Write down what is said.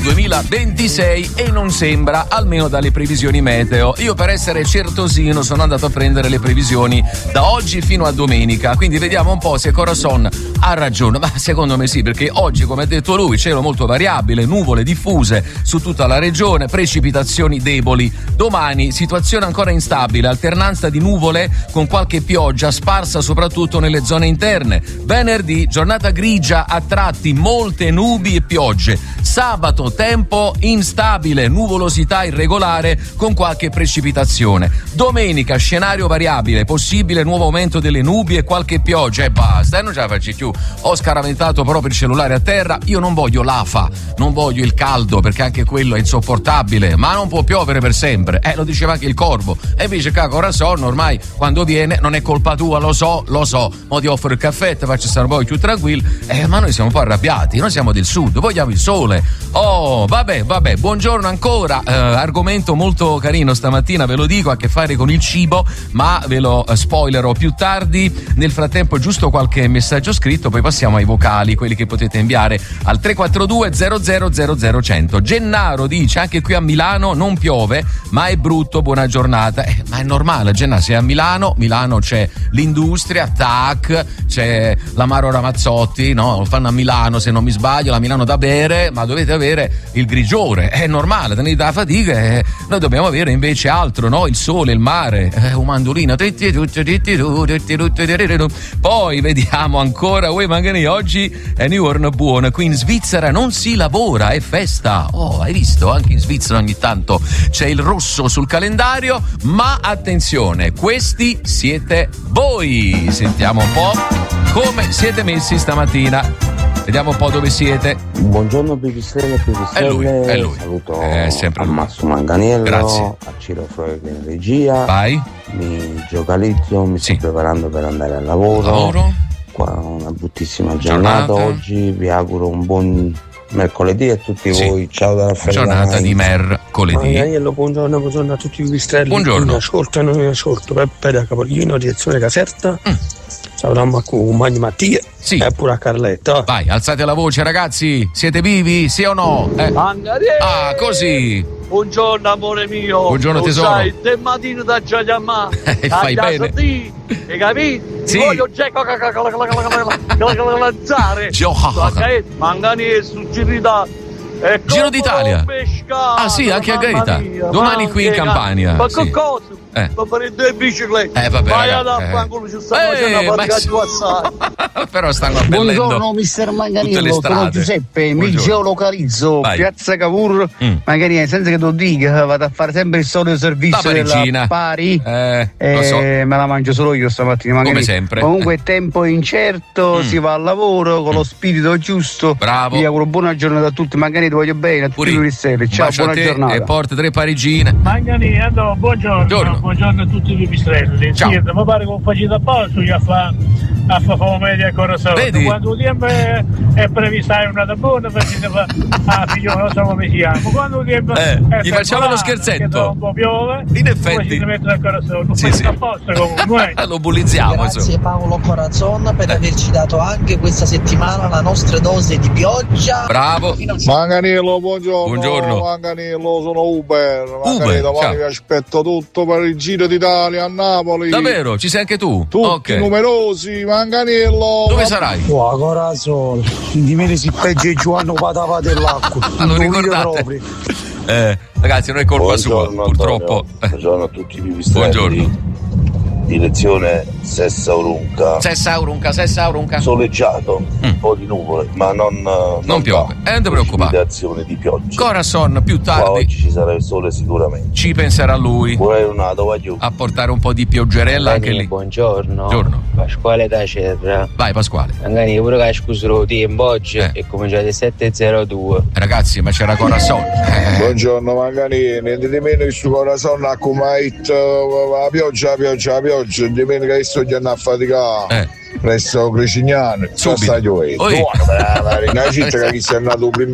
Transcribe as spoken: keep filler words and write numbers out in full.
duemilaventisei e non sembra, almeno dalle previsioni meteo. Io per essere certosino sono andato a prendere le previsioni da oggi fino a domenica, quindi vediamo un po' se Corazon ha ragione, ma secondo me sì, perché oggi, come ha detto lui, cielo molto variabile, nuvole diffuse su tutta la regione, precipitazioni deboli. Domani situazione ancora instabile, alternanza di nuvole con qualche pioggia sparsa soprattutto nelle zone interne. Venerdì giornata grigia a tratti, molte nubi e piogge. Sabato tempo instabile, nuvolosità irregolare con qualche precipitazione. Domenica scenario variabile, possibile nuovo aumento delle nubi e qualche pioggia e basta, e non ce la faccio più. Ho scaraventato proprio il cellulare a terra. Io non voglio l'afa, non voglio il caldo, perché anche quello è insopportabile, ma non può piovere per sempre, eh, lo diceva anche il Corvo. E invece Corazon ormai quando viene non è colpa tua, lo so, lo so, mo ti offro il caffè, ti faccio stare un po' più tranquillo, eh, ma noi siamo un po' arrabbiati, noi siamo del sud, vogliamo il sole. Oh, vabbè, vabbè, buongiorno ancora, eh, argomento molto carino stamattina, ve lo dico, ha a che fare con il cibo, ma ve lo eh, spoilerò più tardi. Nel frattempo giusto qualche messaggio scritto, poi passiamo ai vocali, quelli che potete inviare al tre quattro due zero zero zero zero cento. Gennaro dice: anche qui a Milano non piove, ma è brutto, buona giornata. Eh, ma è normale, Gennaro, sei a Milano, Milano c'è l'industria, tac, c'è l'Amaro Ramazzotti, no? Lo fanno a Milano, se non mi sbaglio, la Milano da bere, ma dovete avere il grigiore, è normale, tenete la fatica, eh. Noi dobbiamo avere invece altro, no? Il sole, il mare, eh, un mandolino. Poi vediamo ancora, uè magari oggi è New Orleans buona, qui in Svizzera non si lavora, è festa. Oh, hai visto? Anche in Svizzera ogni tanto c'è il rosso sul calendario, ma attenzione, questi siete voi. Sentiamo un po' come siete messi stamattina. Vediamo un po' dove siete. Buongiorno Pipistrelle e Pipistrelle. È lui, è lui. Saluto è sempre a lui. Massimo Manganiello. Grazie. A Ciro Freud in regia. Vai. Mi giocalizzo, mi sì. sto preparando per andare al lavoro. Lavoro. Qua una bruttissima giornata. giornata. Oggi vi auguro un buon mercoledì a tutti sì. voi. Ciao dalla Ferrari. Giornata di mercoledì. Manganiello, buongiorno, buongiorno a tutti i Pipistrelli. Buongiorno. Mi ascoltano, mi ascolto. Peppe da Capoligno, direzione Caserta. Mm. Salutiamo a Magni Mattia. Sì. E pure a Carletta. Vai, alzate la voce ragazzi, siete vivi, sì o no? Eh. Ah, così. Buongiorno amore mio. Buongiorno tesoro. Sai, del mattino da già chiamare. E fai bene. Sì, hai capito? Sì. Ti voglio già lanciare. Manganiello su Girita. Giro d'Italia. Ah sì, anche a Gaeta. Domani qui in Campania. Ma sì. che cosa? Eh. Ma per le due biciclette. Eh vabbè. Vai raga, ad eh. affangolo, ci sta facendo una fatica più assai. Però stanno abbellendo. Buongiorno mister Manganiello, sono Giuseppe, mi Buongiorno. geolocalizzo, Vai. Piazza Cavour, Mm. magari senza che tu dica, vado a fare sempre il solito servizio La della parigina. pari Eh, e lo so. me la mangio solo io stamattina. Magari. Come sempre. Comunque tempo incerto, Mm. si va al lavoro con lo spirito giusto. Bravo. Vi auguro buona giornata a tutti, magari ti voglio bene, a tutti i Pipistrelli. Ciao, Bacio a buona te giornata. e porta tre parigine. Manganiello, buongiorno. Buongiorno. Buongiorno a tutti i Pipistrelli. Ciao. Sì, mi pare che ho facito a posto già fa a fa come media ancora solo. Vedi? Quando il tempo è, è prevista una da buona perché ne fa ah figlio non so come si chiama. Quando il tempo Eh, è gli facciamo uno temporale, scherzetto. che un po' piove. In effetti. Poi si mette ancora solo. Non Sì, faccio sì. apposta comunque. Lo bullizziamo. Grazie insomma. Paolo Corazon per averci dato anche questa settimana la nostra dose di pioggia. Bravo. Manganiello, buongiorno. Buongiorno. Manganiello, sono Uber. Uber, Magari domani ciao. vi aspetto tutto per il Giro d'Italia a Napoli. Davvero? Ci sei anche tu? Tutti Ok. numerosi, Manganiello. Dove sarai? Wow, corazon, di me si peggio e Giovanni patava dell'acqua. Ah, lo ricordate? Eh, ragazzi, non è colpa Buongiorno, sua, purtroppo. Antonio. Buongiorno a tutti i pipistrelli. Buongiorno. Direzione Sessa Urunca. Sessa Urunca, Sessa Urunca. Soleggiato, Mm. un po' di nuvole, ma non non, Non piove, eh, non ti preoccupare. precipitazione di pioggia. Corazon, più Qua tardi oggi ci sarà il sole sicuramente. ci penserà lui Buona giornata, voglio. a portare un po' di pioggerella anche lì. Buongiorno. Buongiorno. Pasquale da Cerra. Vai Pasquale. Magari pure che scusano il tempo oggi Eh. e cominciate sette e zero due. Ragazzi, ma c'era Corazon. Eh, Buongiorno Manganini, niente di meno che su corazon a come hit, la pioggia, la pioggia, la pioggia, di meno che sto già a faticare. eh. Presso Cricignano, Subito. sta Oi. buona, brava, in una città che chi si è andato prima